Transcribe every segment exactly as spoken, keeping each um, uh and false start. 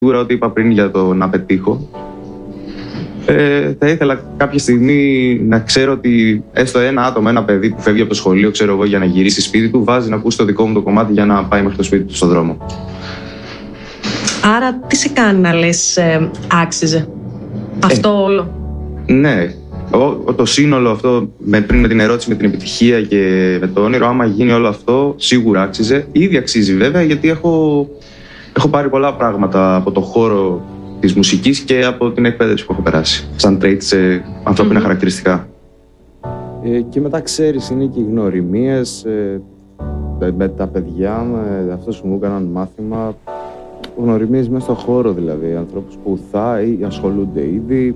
Σίγουρα ό,τι είπα πριν για το να πετύχω. Ε, θα ήθελα κάποια στιγμή να ξέρω ότι έστω ένα άτομο, ένα παιδί που φεύγει από το σχολείο, ξέρω εγώ, για να γυρίσει σπίτι του, βάζει να ακούσει το δικό μου το κομμάτι για να πάει μέχρι το σπίτι του στον δρόμο. Άρα τι σε κάνει να λες ε, άξιζε αυτό ε, όλο? Ναι, ο, το σύνολο αυτό, με, πριν με την ερώτηση με την επιτυχία και με το όνειρο, άμα γίνει όλο αυτό, σίγουρα άξιζε. Ήδη αξίζει βέβαια, γιατί έχω, έχω πάρει πολλά πράγματα από το χώρο της μουσικής και από την εκπαίδευση που έχω περάσει, σαν traits σε ανθρώπινα mm-hmm. χαρακτηριστικά. Ε, και μετά ξέρεις, είναι και οι γνωριμίες ε, με τα παιδιά, με αυτούς που μου έκαναν μάθημα, γνωριμίες μέσα στο χώρο δηλαδή, ανθρώπους που θα ή ασχολούνται ήδη.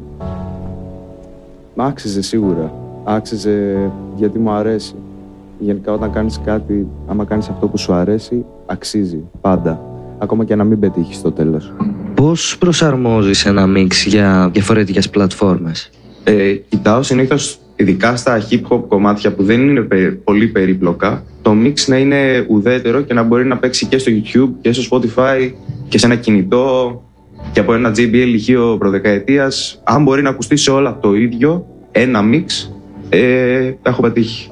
Άξιζε σίγουρα, άξιζε γιατί μου αρέσει. Γενικά όταν κάνεις κάτι, άμα κάνεις αυτό που σου αρέσει, αξίζει πάντα, ακόμα και να μην πετύχεις στο τέλος. Πώς προσαρμόζεις ένα μίξ για διαφορετικές πλατφόρμες? Ε, κοιτάω συνήθως, ειδικά στα hip-hop κομμάτια που δεν είναι πολύ περίπλοκα, το μίξ να είναι ουδέτερο και να μπορεί να παίξει και στο YouTube και στο Spotify και σε ένα κινητό και από ένα τζέι μπι ελ ηχείο προδεκαετίας. Αν μπορεί να ακουστεί σε όλα το ίδιο, ένα μίξ, ε, έχω πετύχει.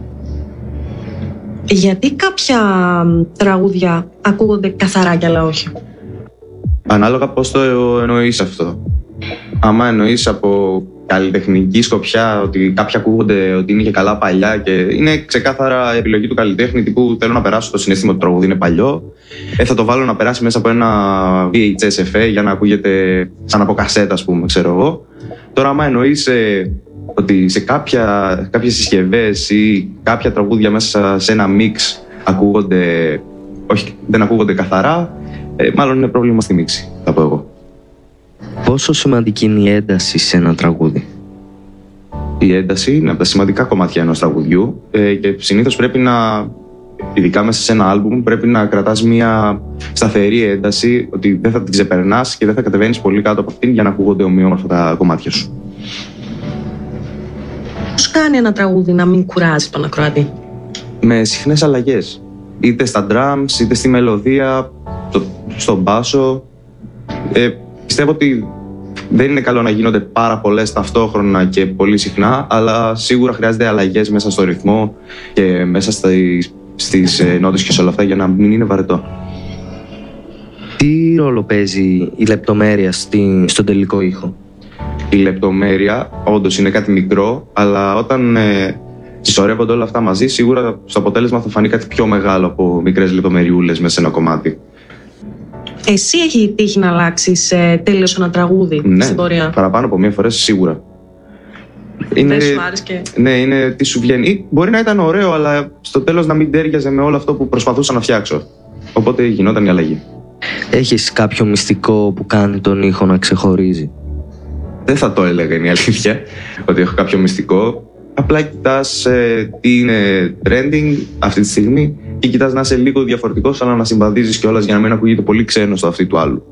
Γιατί κάποια τραγούδια ακούγονται καθαρά κι άλλα όχι? Ανάλογα πώς το εννοείς αυτό. Άμα εννοείς από καλλιτεχνική σκοπιά ότι κάποια ακούγονται ότι είναι και καλά παλιά και είναι ξεκάθαρα επιλογή του καλλιτέχνη, τύπου θέλω να περάσω το συναίσθημα του τραγούδι είναι παλιό, ε, θα το βάλω να περάσει μέσα από ένα βι έιτς ες εφ έι για να ακούγεται σαν από κασέτα, ας πούμε, ξέρω εγώ. Τώρα άμα εννοείς ε, ότι σε κάποια, κάποιες συσκευές ή κάποια τραγούδια μέσα σε ένα μίξ ακούγονται, όχι, δεν ακούγονται καθαρά, ε, μάλλον είναι πρόβλημα στη μίξη, θα πω εγώ. Πόσο σημαντική είναι η ένταση σε ένα τραγούδι? Η ένταση είναι από τα σημαντικά κομμάτια ενός τραγουδιού ε, και συνήθως πρέπει να, ειδικά μέσα σε ένα άλμπουμ, πρέπει να κρατάς μια σταθερή ένταση, ότι δεν θα την ξεπερνάς και δεν θα κατεβαίνεις πολύ κάτω από αυτήν για να ακούγονται ομοιόμορφα τα κομμάτια σου. Πώς κάνει ένα τραγούδι να μην κουράζει τον ακροατή? Με συχνές αλλαγές, είτε στα drums, είτε στη μελωδία, στο, στον μπάσο. Ε, πιστεύω ότι δεν είναι καλό να γίνονται πάρα πολλές ταυτόχρονα και πολύ συχνά, αλλά σίγουρα χρειάζεται αλλαγές μέσα στο ρυθμό και μέσα στις, στις νότες και σε όλα αυτά για να μην είναι βαρετό. Τι ρόλο παίζει η λεπτομέρεια στη, στον τελικό ήχο? Η λεπτομέρεια όντως είναι κάτι μικρό, αλλά όταν ε, συσσωρεύονται όλα αυτά μαζί, σίγουρα στο αποτέλεσμα θα φανεί κάτι πιο μεγάλο από μικρές λεπτομεριούλες μέσα σε ένα κομμάτι. Εσύ έχει τύχει να αλλάξεις ε, τέλος ένα τραγούδι ναι, στην πορεία? Παραπάνω από μία φορά σίγουρα. Είναι, δεν σου άρεσε και... Ναι, είναι τι σου βγαίνει. Ή μπορεί να ήταν ωραίο, αλλά στο τέλος να μην τέριαζε με όλο αυτό που προσπαθούσα να φτιάξω. Οπότε γινόταν η αλλαγή. Έχεις κάποιο μυστικό που κάνει τον ήχο να ξεχωρίζει? Δεν θα το έλεγα, είναι η αλήθεια, ότι έχω κάποιο μυστικό. Απλά κοιτάς ε, τι είναι trending αυτή τη στιγμή και κοιτάς να είσαι λίγο διαφορετικός, αλλά να συμβαδίζεις κιόλας για να μην ακούγεται πολύ ξένο στο αυτή του άλλου.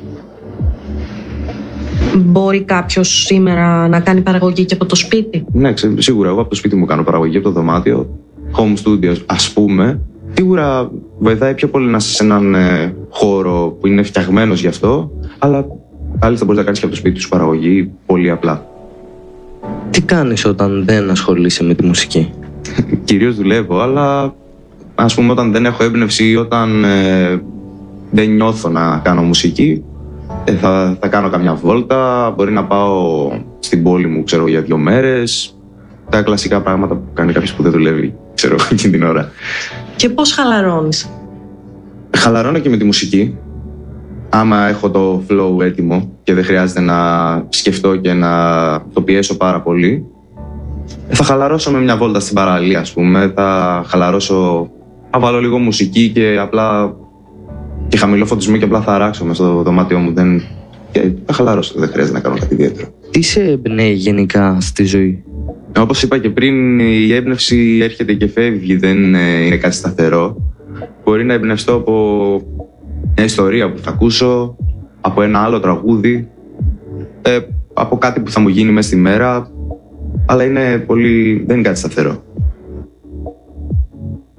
Μπορεί κάποιος σήμερα να κάνει παραγωγή και από το σπίτι? Ναι, σίγουρα. Εγώ από το σπίτι μου κάνω παραγωγή, από το δωμάτιο. Home studio, ας πούμε. Σίγουρα βοηθάει πιο πολύ να είσαι σε έναν ε, χώρο που είναι φτιαγμένος γι' αυτό, αλλά κάλλιστα μπορείς να κάνεις και από το σπίτι σου παραγωγή πολύ απλά. Τι κάνεις όταν δεν ασχολείσαι με τη μουσική? Κυρίως δουλεύω, αλλά ας πούμε όταν δεν έχω έμπνευση ή όταν ε, δεν νιώθω να κάνω μουσική, ε, θα, θα κάνω καμιά βόλτα, μπορεί να πάω στην πόλη μου, ξέρω, για δύο μέρες. Τα κλασικά πράγματα που κάνει κάποιος που δεν δουλεύει, ξέρω, εκείνη την ώρα. Και πώς χαλαρώνεις? Χαλαρώνω και με τη μουσική. Άμα έχω το flow έτοιμο και δεν χρειάζεται να σκεφτώ και να το πιέσω πάρα πολύ, θα χαλαρώσω με μια βόλτα στην παραλία, ας πούμε. Θα χαλαρώσω, θα βάλω λίγο μουσική και απλά και χαμηλό φωτισμό και απλά θα αράξω μες στο δωμάτιό μου. Δεν... Και θα χαλαρώσω, δεν χρειάζεται να κάνω κάτι ιδιαίτερο. Τι σε εμπνέει γενικά στη ζωή? Όπως είπα και πριν, η έμπνευση έρχεται και φεύγει, δεν είναι κάτι σταθερό. Μπορεί να εμπνευστώ από μια ιστορία που θα ακούσω, από ένα άλλο τραγούδι, ε, από κάτι που θα μου γίνει μέσα στη μέρα, αλλά είναι πολύ... δεν είναι κάτι σταθερό.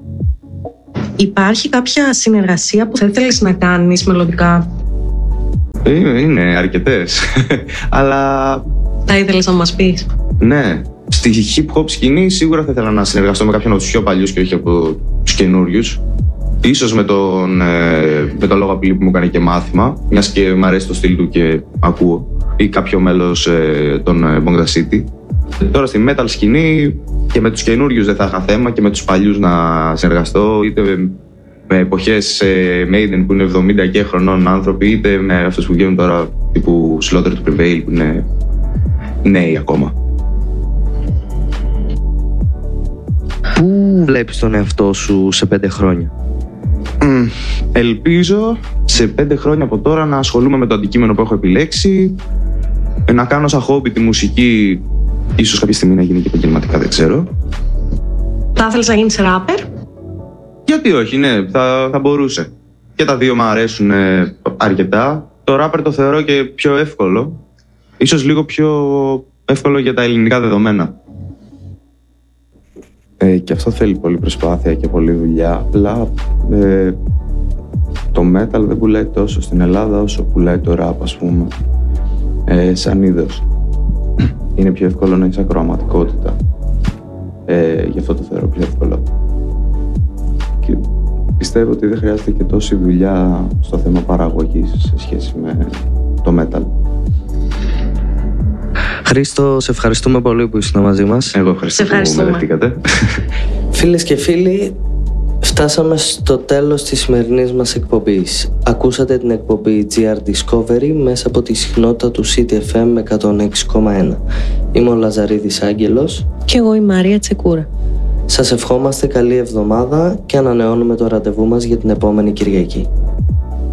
Υπάρχει κάποια συνεργασία που θα ήθελες να κάνεις μελλοντικά? Είναι, είναι αρκετές. Αλλά... Θα ήθελες να μας πεις? Ναι. Στη hip hop σκηνή σίγουρα θα ήθελα να συνεργαστώ με κάποιον από τους πιο παλιούς και όχι από τους καινούριους. Ίσως με τον, ε, με τον λόγο απειλή που μου έκανε και μάθημα, μιας και μου αρέσει το στυλ του και ακούω. Ή κάποιο μέλος ε, των ε, Bong Da City. Τώρα στη metal σκηνή και με τους καινούριους δεν θα είχα θέμα και με τους παλιούς να συνεργαστώ, είτε με εποχές ε, Maiden που είναι εβδομήντα και χρονών άνθρωποι, είτε με αυτούς που βγαίνουν τώρα τύπου Slaughter to Prevail που είναι νέοι ακόμα. Πού βλέπεις τον εαυτό σου σε πέντε χρόνια? Mm, ελπίζω σε πέντε χρόνια από τώρα να ασχολούμαι με το αντικείμενο που έχω επιλέξει, να κάνω σαν χόμπι τη μουσική, ίσως κάποια στιγμή να γίνει και επαγγελματικά, δεν ξέρω. Θα ήθελες να γίνεις ράπερ? Γιατί όχι, ναι, θα, θα μπορούσε. Και τα δύο μου αρέσουν ε, αρκετά. Το ράπερ το θεωρώ και πιο εύκολο, ίσως λίγο πιο εύκολο για τα ελληνικά δεδομένα. Ε, και αυτό θέλει πολλή προσπάθεια και πολλή δουλειά. Απλά ε, το metal δεν πουλάει τόσο στην Ελλάδα όσο πουλάει το rap, ας πούμε, ε, σαν είδος. Είναι πιο εύκολο να έχεις ακροαματικότητα. Ε, γι' αυτό το θεωρώ πιο εύκολο. Και πιστεύω ότι δεν χρειάζεται και τόση δουλειά στο θέμα παραγωγής σε σχέση με το metal. Χρήστο, σε ευχαριστούμε πολύ που ήσουν μαζί μας. Εγώ ευχαριστώ που με δεχτήκατε. Φίλες και φίλοι, φτάσαμε στο τέλος της σημερινής μας εκπομπής. Ακούσατε την εκπομπή τζι αρ Discovery μέσα από τη συχνότητα του City εφ εμ εκατόν έξι κόμμα ένα. Είμαι ο Λαζαρίδης Άγγελος. Και εγώ η Μαρία Τσεκούρα. Σας ευχόμαστε καλή εβδομάδα και ανανεώνουμε το ραντεβού μας για την επόμενη Κυριακή.